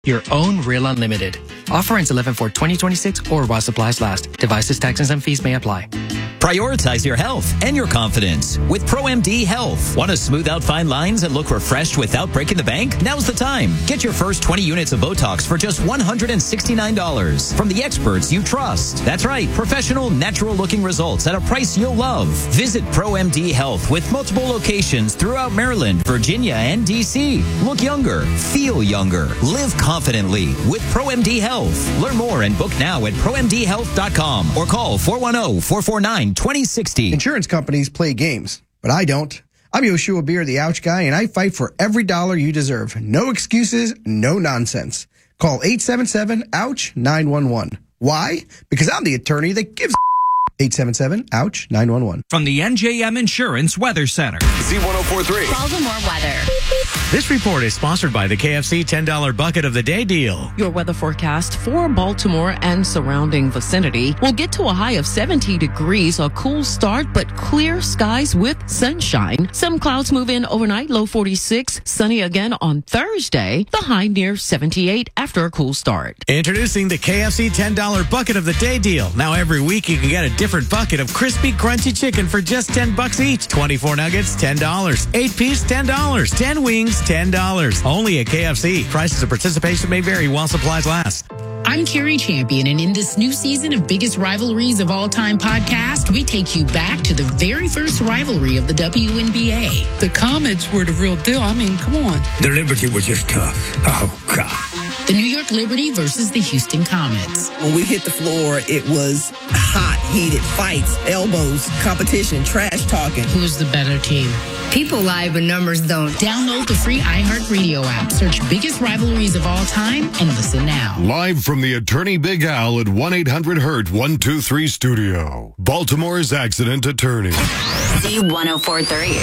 Your own Real Unlimited. Offer ends 11/4/2026 or while supplies last. Devices, taxes, and fees may apply. Prioritize your health and your confidence with ProMD Health. Want to smooth out fine lines and look refreshed without breaking the bank? Now's the time. Get your first 20 units of Botox for just $169 from the experts you trust. That's right, professional, natural-looking results at a price you'll love. Visit ProMD Health with multiple locations throughout Maryland, Virginia, and D.C. Look younger, feel younger, live confidently with ProMD Health. Learn more and book now at ProMDHealth.com or call 410-449-2060. Insurance companies play games, but I don't. I'm Yoshua Beer, the Ouch Guy, and I fight for every dollar you deserve. No excuses, no nonsense. Call 877-OUCH-911. Why? Because I'm the attorney that gives 877-OUCH-911. From the NJM Insurance Weather Center. Z1043. Baltimore weather. This report is sponsored by the KFC $10 Bucket of the Day deal. Your weather forecast for Baltimore and surrounding vicinity will get to a high of 70 degrees, a cool start, but clear skies with sunshine. Some clouds move in overnight, low 46, sunny again on Thursday, the high near 78 after a cool start. Introducing the KFC $10 Bucket of the Day deal. Now every week you can get a different bucket of crispy, crunchy chicken for just $10 each. 24 nuggets, $10. 8-piece, $10. 10 wings, $10. Only at KFC. Prices of participation may vary while supplies last. I'm Carrie Champion, and in this new season of Biggest Rivalries of All Time podcast, we take you back to the very first rivalry of the WNBA. The Comets were the real deal. I mean, come on. The Liberty was just tough. Oh, God. The New York Liberty versus the Houston Comets. When we hit the floor, it was hot, heated fights, elbows, competition, trash talking. Who's the better team? People lie, but numbers don't. Download the free iHeartRadio app. Search Biggest Rivalries of All Time and listen now. Live from the Attorney Big Al at 1-800-HURT-123 studio. Baltimore's accident attorney. Z1043.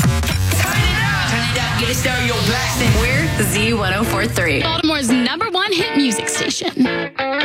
Get a stereo blasting. We're Z1043. Baltimore's #1 hit music station.